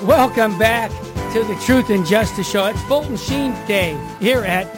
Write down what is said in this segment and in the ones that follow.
Welcome back to the Truth and Justice Show. It's Fulton Sheen Day here at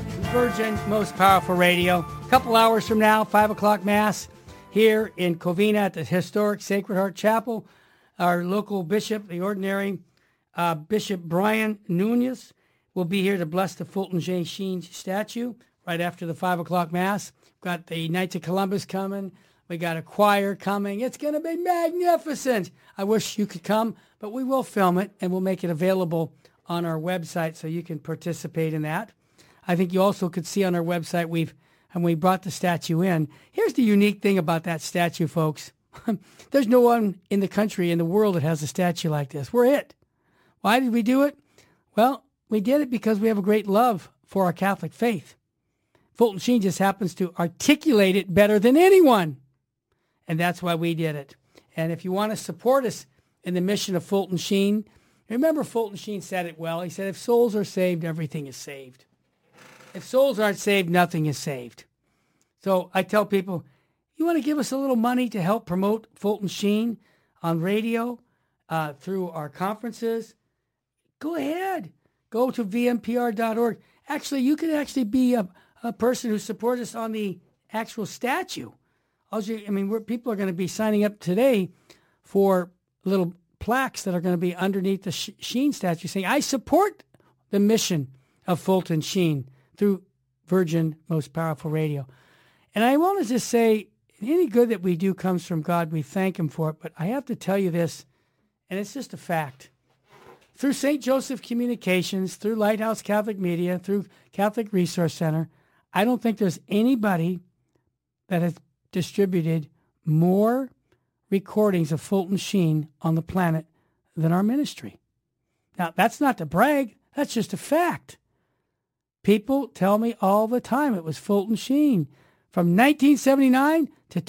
Virgin Most Powerful Radio. A couple hours from now, 5 o'clock Mass here in Covina at the historic Sacred Heart Chapel. Our local bishop, the ordinary Bishop Brian Nunez, will be here to bless the Fulton J. Sheen statue right after the 5 o'clock Mass. We've got the Knights of Columbus coming. We got a choir coming. It's going to be magnificent. I wish you could come, but we will film it and we'll make it available on our website so you can participate in that. I think you also could see on our website when we brought the statue in. Here's the unique thing about that statue, folks. There's no one in the country, in the world, that has a statue like this. We're it. Why did we do it? Well, we did it because we have a great love for our Catholic faith. Fulton Sheen just happens to articulate it better than anyone. And that's why we did it. And if you want to support us in the mission of Fulton Sheen, remember Fulton Sheen said it well. He said, if souls are saved, everything is saved. If souls aren't saved, nothing is saved. So I tell people, you want to give us a little money to help promote Fulton Sheen on radio, through our conferences, go ahead. Go to vmpr.org. Actually, you could actually be a person who supports us on the actual statue. People are going to be signing up today for little plaques that are going to be underneath the Sheen statue saying, I support the mission of Fulton Sheen through Virgin Most Powerful Radio. And I want to just say, any good that we do comes from God. We thank him for it. But I have to tell you this, and it's just a fact. Through St. Joseph Communications, through Lighthouse Catholic Media, through Catholic Resource Center, I don't think there's anybody that has distributed more recordings of Fulton Sheen on the planet than our ministry. Now, that's not to brag. That's just a fact. People tell me all the time it was Fulton Sheen. From 1979 to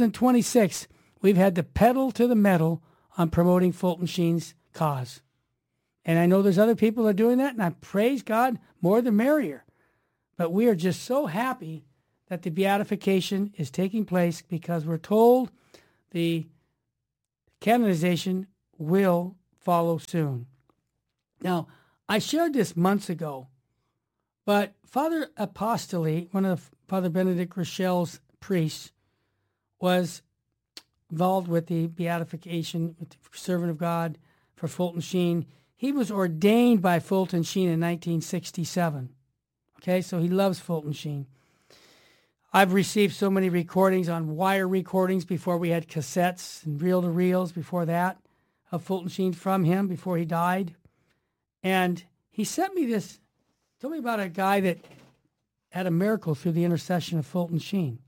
2026, we've had the pedal to the metal on promoting Fulton Sheen's cause. And I know there's other people that are doing that, and I praise God, more the merrier. But we are just so happy that the beatification is taking place because we're told the canonization will follow soon. Now, I shared this months ago, but Father Apostoli, one of Father Benedict Rochelle's priests, was involved with the beatification, with the servant of God for Fulton Sheen. He was ordained by Fulton Sheen in 1967. Okay, so he loves Fulton Sheen. I've received so many recordings on wire recordings before we had cassettes and reel-to-reels before that of Fulton Sheen from him before he died. And he sent me this, told me about a guy that had a miracle through the intercession of Fulton Sheen.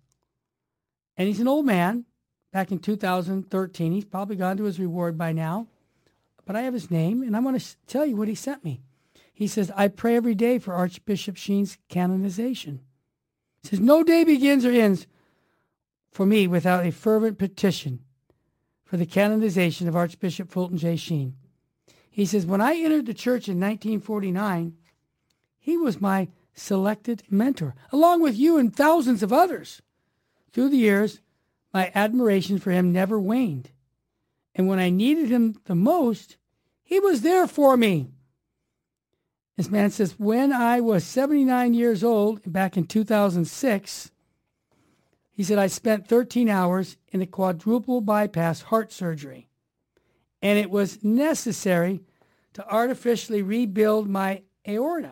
And he's an old man, back in 2013. He's probably gone to his reward by now. But I have his name, and I want to tell you what he sent me. He says, I pray every day for Archbishop Sheen's canonization. He says, no day begins or ends for me without a fervent petition for the canonization of Archbishop Fulton J. Sheen. He says, when I entered the church in 1949, he was my selected mentor, along with you and thousands of others. Through the years, my admiration for him never waned. And when I needed him the most, he was there for me. This man says, when I was 79 years old, back in 2006, he said, I spent 13 hours in a quadruple bypass heart surgery. And it was necessary to artificially rebuild my aorta.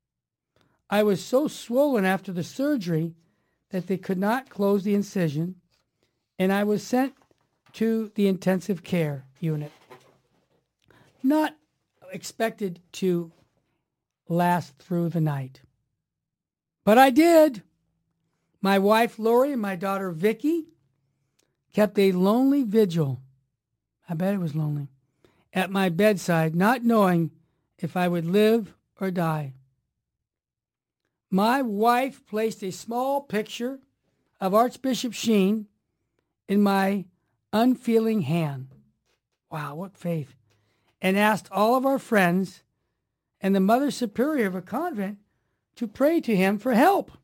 I was so swollen after the surgery that they could not close the incision, and I was sent to the intensive care unit. Not expected to last through the night. But I did. My wife, Lori, and my daughter, Vicky, kept a lonely vigil. I bet it was lonely. At my bedside, not knowing if I would live or die. My wife placed a small picture of Archbishop Sheen in my unfeeling hand. Wow, what faith. And asked all of our friends and the Mother Superior of a convent to pray to him for help.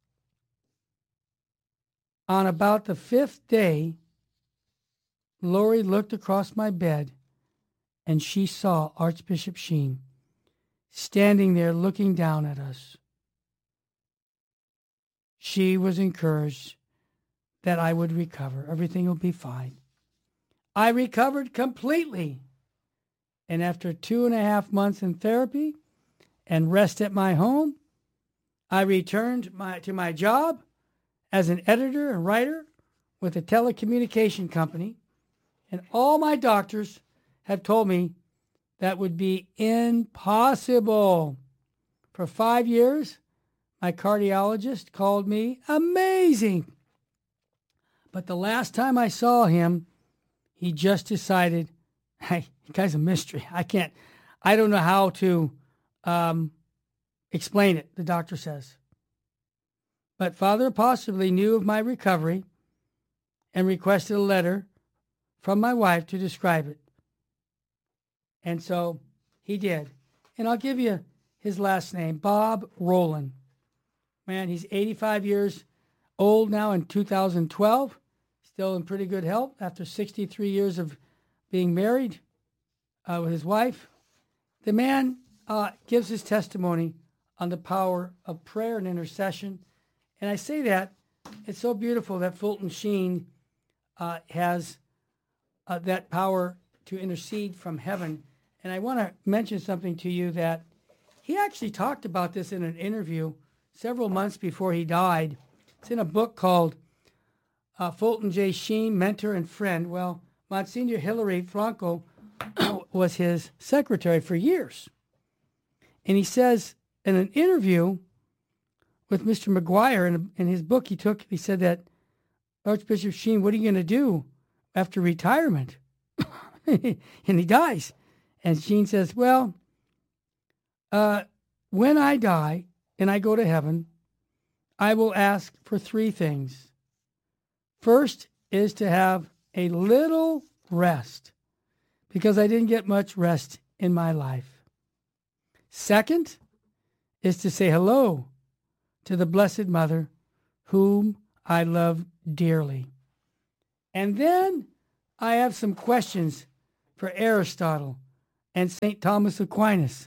On about the fifth day, Lori looked across my bed and she saw Archbishop Sheen standing there looking down at us, she was encouraged that I would recover. Everything will be fine. I recovered completely. And after 2.5 months in therapy and rest at my home, I returned to my job as an editor and writer with a telecommunication company. And all my doctors have told me that would be impossible. For 5 years, my cardiologist called me amazing. But the last time I saw him, he just decided, hey, the guy's a mystery. I don't know how to explain it, the doctor says. But Father possibly knew of my recovery and requested a letter from my wife to describe it. And so he did. And I'll give you his last name, Bob Rowland. Man, he's 85 years old now in 2012. Still in pretty good health after 63 years of being married with his wife. The man gives his testimony on the power of prayer and intercession. And I say that, it's so beautiful that Fulton Sheen has that power to intercede from heaven. And I want to mention something to you that he actually talked about this in an interview several months before he died. It's in a book called Fulton J. Sheen, Mentor and Friend. Well, Monsignor Hilary Franco was his secretary for years. And he says in an interview with Mr. McGuire, in his book he said that, Archbishop Sheen, what are you going to do after retirement? And he dies. And Sheen says, well, when I die and I go to heaven, I will ask for 3 things. First is to have a little rest, because I didn't get much rest in my life. Second is to say hello to the Blessed Mother, whom I love dearly. And then I have some questions for Aristotle and St. Thomas Aquinas.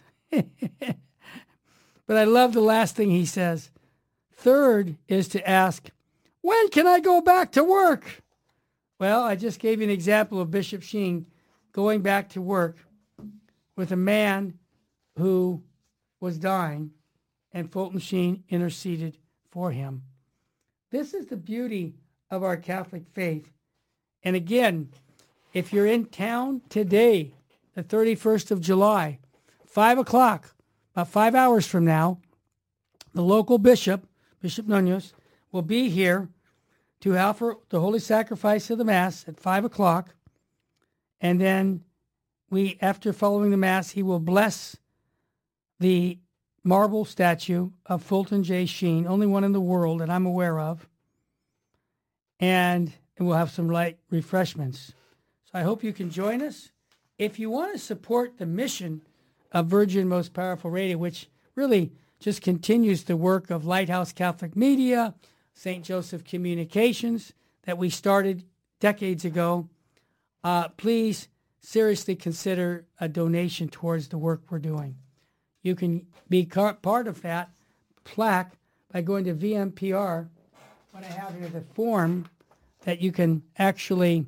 But I love the last thing he says. Third is to ask, when can I go back to work? Well, I just gave you an example of Bishop Sheen going back to work with a man who was dying, and Fulton Sheen interceded for him. This is the beauty of our Catholic faith. And again, if you're in town today, the 31st of July, 5 o'clock, about 5 hours from now, the local bishop, Bishop Nunez, will be here to offer the Holy Sacrifice of the Mass at 5 o'clock. And then after following the Mass, he will bless the marble statue of Fulton J. Sheen, only one in the world that I'm aware of. And we'll have some light refreshments. So I hope you can join us. If you want to support the mission of Virgin Most Powerful Radio, which really just continues the work of Lighthouse Catholic Media, St. Joseph Communications that we started decades ago, please seriously consider a donation towards the work we're doing. You can be part of that plaque by going to VMPR. What I have here is a form that you can actually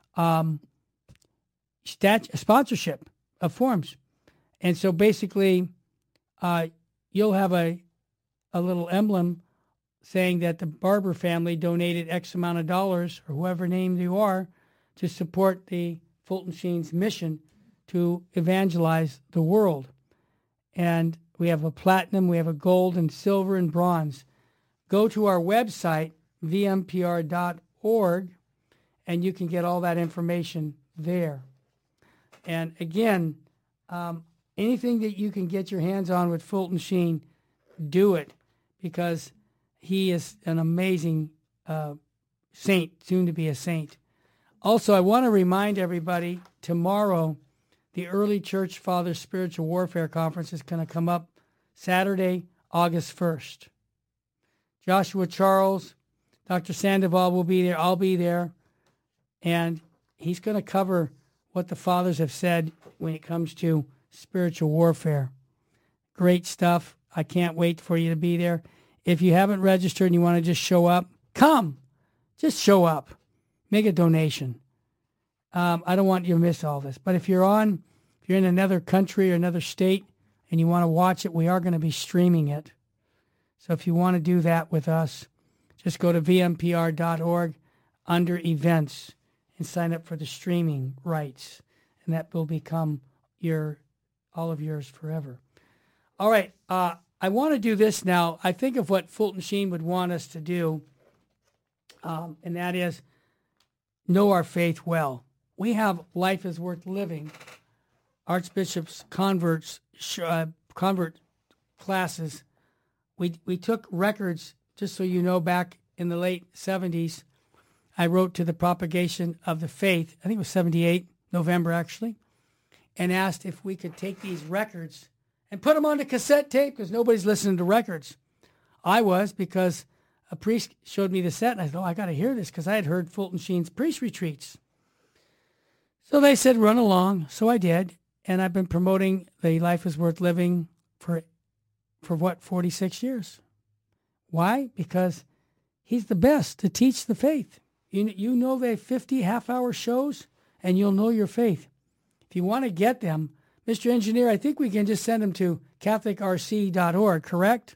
sponsorship of forms. And so basically, you'll have a little emblem saying that the Barber family donated X amount of dollars, or whoever named you are, to support the Fulton Sheen's mission to evangelize the world. And we have a platinum, we have a gold and silver and bronze. Go to our website, vmpr.org, and you can get all that information there. And again, anything that you can get your hands on with Fulton Sheen, do it, because he is an amazing saint, soon to be a saint. Also, I want to remind everybody, tomorrow, the Early Church Fathers Spiritual Warfare Conference is going to come up Saturday, August 1st. Joshua Charles, Dr. Sandoval will be there. I'll be there. And he's going to cover what the fathers have said when it comes to spiritual warfare. Great stuff. I can't wait for you to be there. If you haven't registered and you want to just show up, come. Just show up. Make a donation. I don't want you to miss all this. But if you're in another country or another state and you want to watch it, we are going to be streaming it. So if you want to do that with us, just go to vmpr.org under events and sign up for the streaming rights. And that will become all of yours forever. All right. I want to do this now. I think of what Fulton Sheen would want us to do, and that is know our faith well. We have Life is Worth Living, Archbishop's convert classes. We took records, just so you know, back in the late 70s. I wrote to the Propagation of the Faith, I think it was 78, November actually, and asked if we could take these records and put them on the cassette tape because nobody's listening to records. I was, because a priest showed me the set, and I thought, I got to hear this because I had heard Fulton Sheen's priest retreats. So they said, run along. So I did, and I've been promoting the Life is Worth Living for 46 years. Why? Because he's the best to teach the faith. You know they have 50 half-hour shows, and you'll know your faith. If you want to get them, Mr. Engineer, I think we can just send them to catholicrc.org, correct?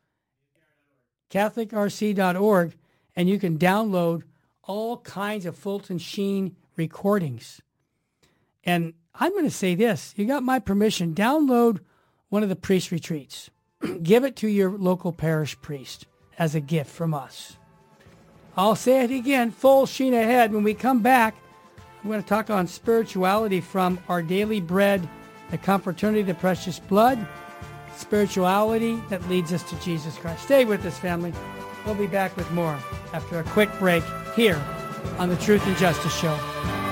catholicrc.org, and you can download all kinds of Fulton Sheen recordings. And I'm going to say this. You got my permission. Download one of the priest retreats. Give it to your local parish priest as a gift from us. I'll say it again, full sheen ahead. When we come back, I'm going to talk on spirituality from Our Daily Bread, the Confraternity, the Precious Blood, spirituality that leads us to Jesus Christ. Stay with us, family. We'll be back with more after a quick break here on the Truth and Justice Show.